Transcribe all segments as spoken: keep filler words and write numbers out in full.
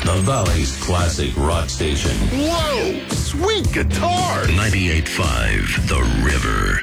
the Valley's classic rock station. Whoa! Sweet guitar! ninety-eight point five The River.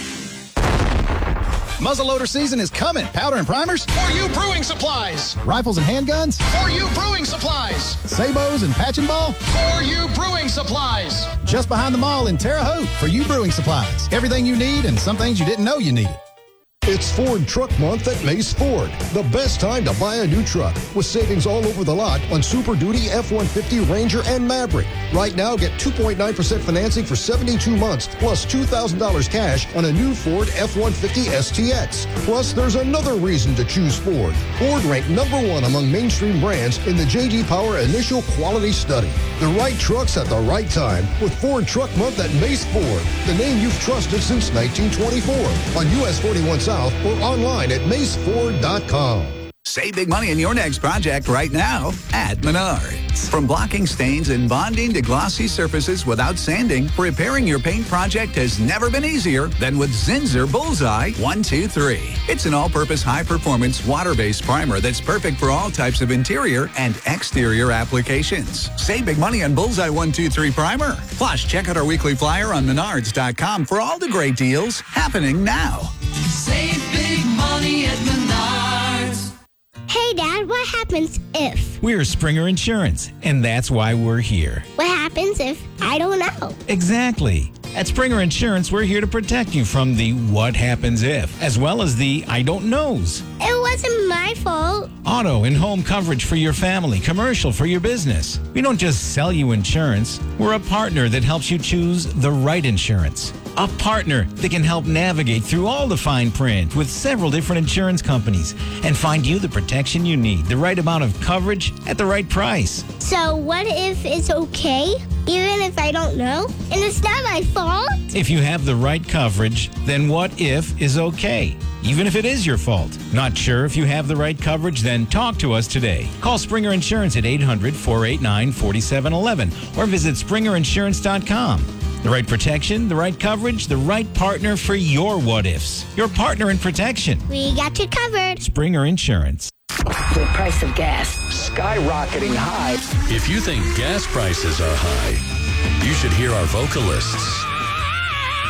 Muzzleloader season is coming. Powder and primers. For you brewing supplies. Rifles and handguns. For you brewing supplies. Sabos and patch and ball. For you brewing supplies. Just behind the mall in Terre Haute for you brewing supplies. Everything you need and some things you didn't know you needed. It's Ford Truck Month at Mace Ford. The best time to buy a new truck with savings all over the lot on Super Duty, F one fifty, Ranger, and Maverick. Right now, get two point nine percent financing for seventy-two months plus two thousand dollars cash on a new Ford F one fifty S T X. Plus, there's another reason to choose Ford. Ford ranked number one among mainstream brands in the J D Power Initial Quality Study. The right trucks at the right time with Ford Truck Month at Mace Ford, the name you've trusted since nineteen twenty-four. On U S forty-one South or online at mace ford dot com. Save big money in your next project right now at Menards. From blocking stains and bonding to glossy surfaces without sanding, repairing your paint project has never been easier than with Zinsser Bullseye one two three. It's an all-purpose high-performance water-based primer that's perfect for all types of interior and exterior applications. Save big money on Bullseye one two three primer. Plus, check out our weekly flyer on menards dot com for all the great deals happening now. Save big money at Menards. Hey, Dad, what happens if? We're Springer Insurance, and that's why we're here. What happens if I don't know? Exactly. At Springer Insurance, we're here to protect you from the what happens if, as well as the I don't knows. It wasn't my fault. Auto and home coverage for your family, commercial for your business. We don't just sell you insurance. We're a partner that helps you choose the right insurance. A partner that can help navigate through all the fine print with several different insurance companies and find you the protection you need, the right amount of coverage at the right price. So what if it's okay, even if I don't know? And it's not my fault? If you have the right coverage, then what if is okay, even if it is your fault. Not sure if you have the right coverage? Then talk to us today. Call Springer Insurance at eight hundred, four eight nine, four seven one one or visit springer insurance dot com. The right protection, the right coverage, the right partner for your what-ifs. Your partner in protection. We got you covered. Springer Insurance. The price of gas skyrocketing high. If you think gas prices are high, you should hear our vocalists.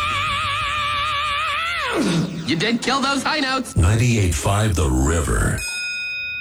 You did kill those high notes. ninety-eight point five The River.